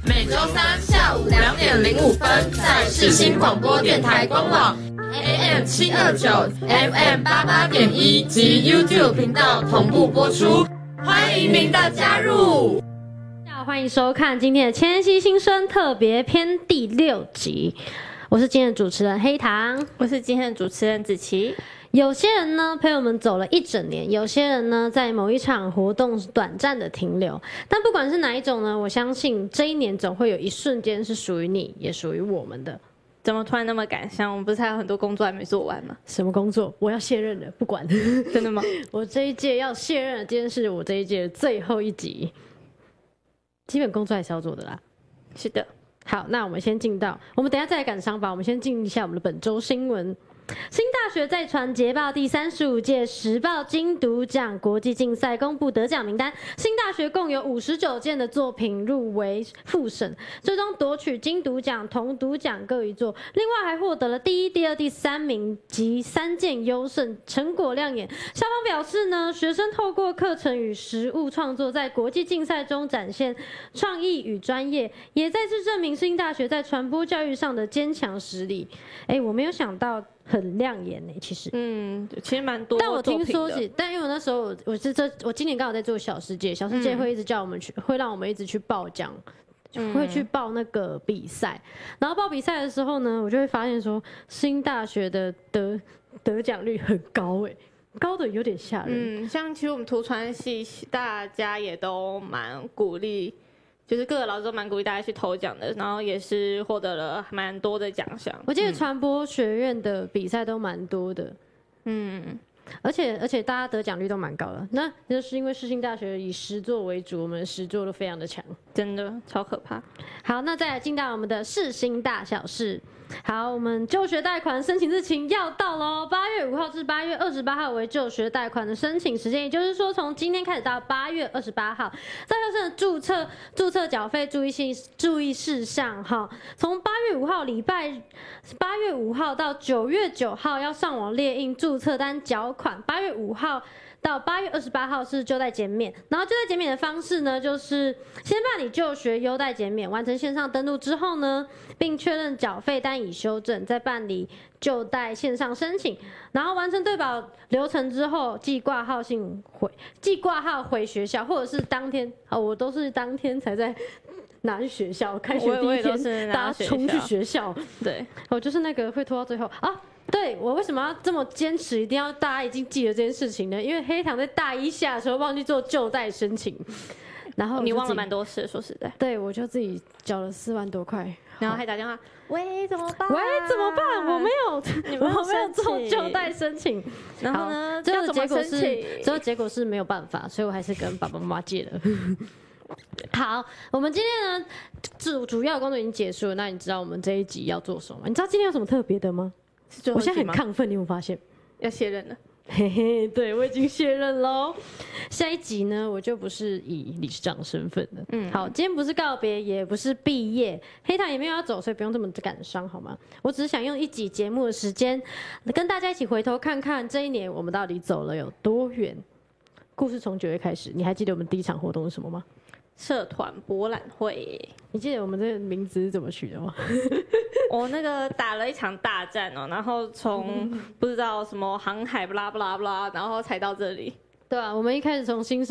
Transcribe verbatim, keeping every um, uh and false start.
每周三下午两点零五分，在世新广播电台官网 A M 七二九 F M 八八点一及 YouTube 频道同步播出，欢迎您的加入。 欢迎收看今天的《千禧新生》特别篇第六集，我是今天的主持人黑糖， 我是今天的主持人子琪。 有些人呢陪我们走了一整年，有些人呢在某一场活动短暂的停留，但不管是哪一种呢，我相信这一年总会有一瞬间是属于你，也属于我们的。 怎么突然那么感伤？我们不是还有很多工作还没做完吗？ 什么工作？我要卸任了，不管。 真的吗？ 我这一届要卸任了，今天是我这一届的最后一集。基本工作还是要做的啦。 是的。 好，那我们先进到，我们等一下再来感伤吧。我们先进一下我们的本周新闻。新大学在传捷报第三十五届时报金读奖国际竞赛公布得奖名单，新大学共有五十九件的作品入围复审，最终夺取金读奖、铜读奖各一座，另外还获得了第一、第二、第三名及三件优胜，成果亮眼。校方表示呢，学生透过课程与实务创作，在国际竞赛中展现创意与专业，也再次证明新大学在传播教育上的坚强实力。哎，我没有想到。很亮眼呢、欸，其实， 嗯，其实蛮多。 但我听说是，但因为我那时候我是这，我今年刚好在做小世界，小世界会一直叫我们去，嗯、会让我们一直去报奖，嗯、会去报那个比赛。然后报比赛的时候呢，我就会发现说，新大学的得得奖率很高哎、欸，高的有点吓人。 嗯，像其实我们图传系大家也都蛮鼓励。就是各个老师都蛮鼓励大家去投奖的，然后也是获得了蛮多的奖项。 我记得传播学院的比赛都蛮多的，嗯，而且而且大家得奖率都蛮高的。那就是因为世新大学以实作为主，我们实作都非常的强， 真的超可怕。 好，那再来进到我们的世新大小事。好，我们就学贷款申请日期要到喽，八月五号至八月二十八号为就学贷款的申请时间，也就是说从今天开始到八月二十八号。在校生的注册注册缴费注意性注意事项哈，从八月五号礼拜八月五号到九月九号要上网列印注册单缴款，八月五号。到八月二十八号是就贷减免，然后就贷减免的方式呢，就是先办理就学优待减免，完成线上登录之后呢，并确认缴费单已修正，再办理就贷线上申请，然后完成对保流程之后，寄挂号信回，寄挂号回学校，或者是当天啊，我都是当天才在拿去学校，开学第一天大家冲去学校， 对， 我就是那个会拖到最后啊。对，我为什么要这么坚持，一定要大家已经记得这件事情呢？因为黑糖在大一下的时候忘记做就贷申请，然后你忘了蛮多事，说实在， 对，我就自己缴了四万多块， 然后还打电话，喂，怎么办？ 喂，怎么办？我没有，我没有做就贷申请。 然后呢， 最后结果是，最后结果是没有办法，所以我还是跟爸爸妈妈借了。好，我们今天呢主主要工作已经结束了，那你知道我们这一集要做什么吗？你知道今天有什么特别的吗？我现在很亢奋，你有没有发现？ 要卸任了， 嘿嘿，对我已经卸任喽。下一集呢，我就不是以理事长的身份了。嗯，好，今天不是告别，也不是毕业，黑糖也没有要走，所以不用这么感伤，好吗？我只是想用一集节目的时间，跟大家一起回头看看这一年我们到底走了有多远。故事从九月开始，你还记得我们第一场活动是什么吗？ 社团博览会， 你记得我们这个名字是怎么取的吗？ 我那个打了一场大战哦，然后从不知道什么航海不拉不拉不拉，然后才到这里。 对啊，我们一开始从新生